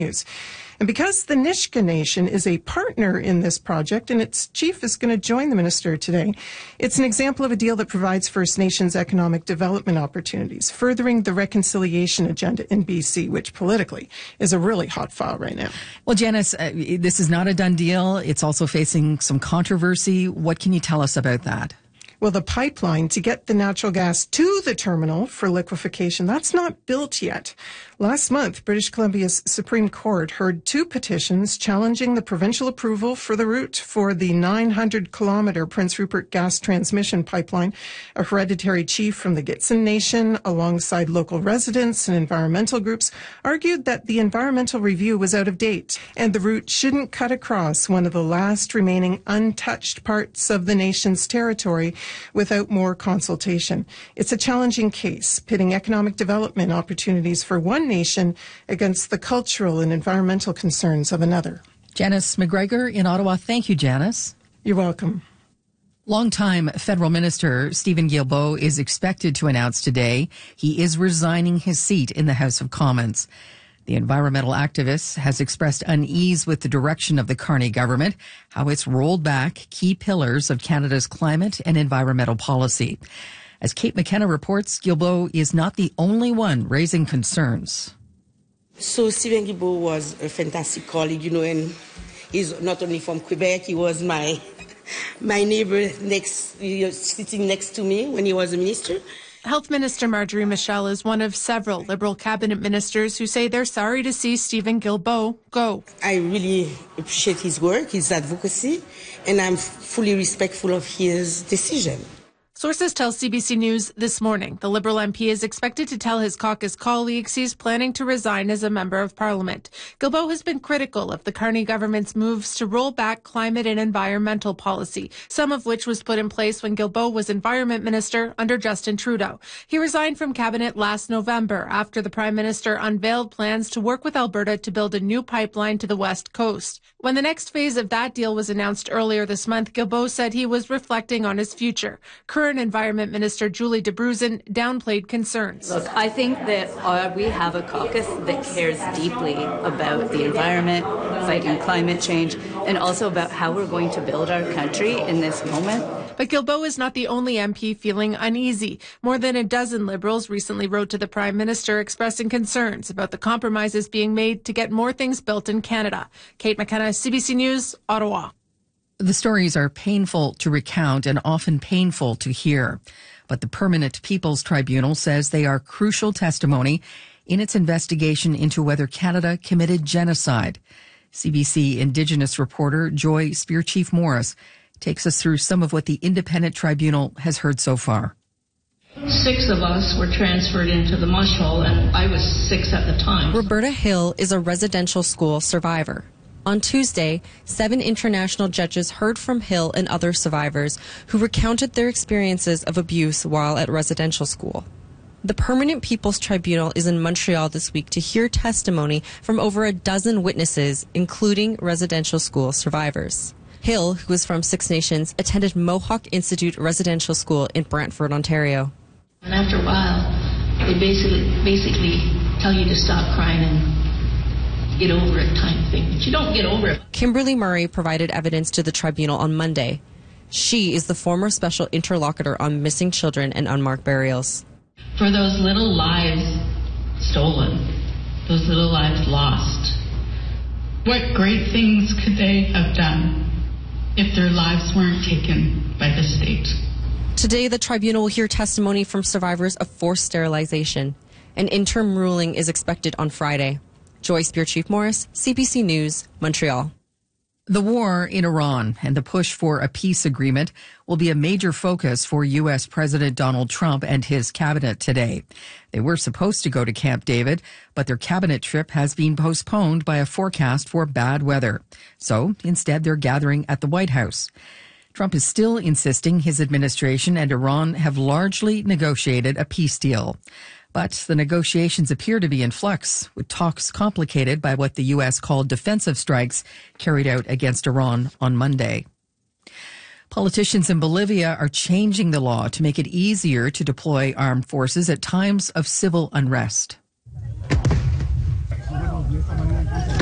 And because the Nisga'a Nation is a partner in this project and its chief is going to join the minister today, it's an example of a deal that provides First Nations economic development opportunities, furthering the reconciliation agenda in BC, which politically is a really hot file right now. Well, Janice, this is not a done deal. It's also facing some controversy. What can you tell us about that? Well, the pipeline to get the natural gas to the terminal for liquefaction, that's not built yet. Last month, British Columbia's Supreme Court heard 2 petitions challenging the provincial approval for the route for the 900-kilometre Prince Rupert gas transmission pipeline. A hereditary chief from the Gitxsan Nation, alongside local residents and environmental groups, argued that the environmental review was out of date and the route shouldn't cut across one of the last remaining untouched parts of the nation's territory without more consultation. It's a challenging case, pitting economic development opportunities for one nation against the cultural and environmental concerns of another. Janice McGregor in Ottawa. Thank you, Janice. You're welcome. Longtime federal minister Steven Guilbeault is expected to announce today he is resigning his seat in the House of Commons. The environmental activist has expressed unease with the direction of the Carney government, how it's rolled back key pillars of Canada's climate and environmental policy. As Kate McKenna reports, Guilbeault is not the only one raising concerns. So Steven Guilbeault was a fantastic colleague, and he's not only from Quebec, he was my neighbor sitting next to me when he was a minister. Health Minister Marjorie Michel is one of several Liberal cabinet ministers who say they're sorry to see Steven Guilbeault go. I really appreciate his work, his advocacy, and I'm fully respectful of his decision. Sources tell CBC News this morning the Liberal MP is expected to tell his caucus colleagues he's planning to resign as a member of Parliament. Guilbeault has been critical of the Carney government's moves to roll back climate and environmental policy, some of which was put in place when Guilbeault was Environment Minister under Justin Trudeau. He resigned from cabinet last November after the Prime Minister unveiled plans to work with Alberta to build a new pipeline to the West Coast. When the next phase of that deal was announced earlier this month, Guilbeault said he was reflecting on his future. Current Environment Minister Julie DeBruzen downplayed concerns. Look, I think that we have a caucus that cares deeply about the environment, fighting climate change, and also about how we're going to build our country in this moment. But Guilbeault is not the only MP feeling uneasy. More than a dozen Liberals recently wrote to the Prime Minister expressing concerns about the compromises being made to get more things built in Canada. Kate McKenna, CBC News, Ottawa. The stories are painful to recount and often painful to hear. But the Permanent People's Tribunal says they are crucial testimony in its investigation into whether Canada committed genocide. CBC Indigenous reporter Joy Spearchief Morris takes us through some of what the Independent Tribunal has heard so far. 6 of us were transferred into the mush hole, and I was 6 at the time. Roberta Hill is a residential school survivor. On Tuesday, 7 international judges heard from Hill and other survivors who recounted their experiences of abuse while at residential school. The Permanent People's Tribunal is in Montreal this week to hear testimony from over a dozen witnesses, including residential school survivors. Hill, who is from Six Nations, attended Mohawk Institute Residential School in Brantford, Ontario. And after a while, they basically tell you to stop crying and get over it kind of thing. But you don't get over it. Kimberly Murray provided evidence to the tribunal on Monday. She is the former special interlocutor on missing children and unmarked burials. For those little lives stolen, those little lives lost, what great things could they have done if their lives weren't taken by the state? Today, the tribunal will hear testimony from survivors of forced sterilization. An interim ruling is expected on Friday. Joy Spearchief Morris, CBC News, Montreal. The war in Iran and the push for a peace agreement will be a major focus for U.S. President Donald Trump and his cabinet today. They were supposed to go to Camp David, but their cabinet trip has been postponed by a forecast for bad weather. So instead, they're gathering at the White House. Trump is still insisting his administration and Iran have largely negotiated a peace deal. But the negotiations appear to be in flux, with talks complicated by what the U.S. called defensive strikes carried out against Iran on Monday. Politicians in Bolivia are changing the law to make it easier to deploy armed forces at times of civil unrest.